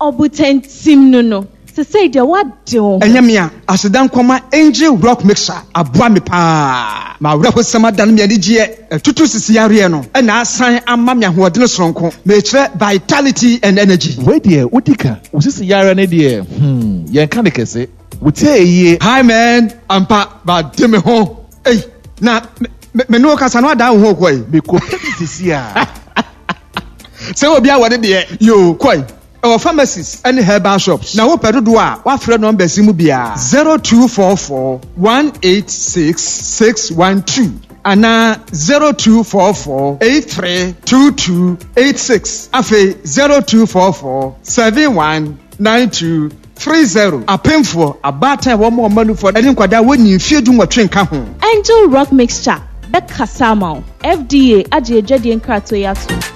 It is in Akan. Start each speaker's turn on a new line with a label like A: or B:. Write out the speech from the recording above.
A: obutentim no say the what do
B: enyamia asedan kwama angel rock mixer aboa me pa ma wura hosama dan me ani gye tutu sisi yare no na asan amma me ahodene soronko me kire vitality and energy
C: we there udika usisi yare ne there yen kan de kese wutie eye
B: hi man ampa ba de me ho na me no kasa no ada ho koi
C: me ko sisi a
B: se obi a wode de yo koi our pharmacies and herbal shops. Now, what do I? What friend number Simubia 0244 186 612 and 0244 832286. Afe 0244 719230. A painful a bad time one more money for any quada when you feel doing what train come.
A: Angel Rock Mixture. Bekasamo. FDA. Aje Jadi and Krato Yatu.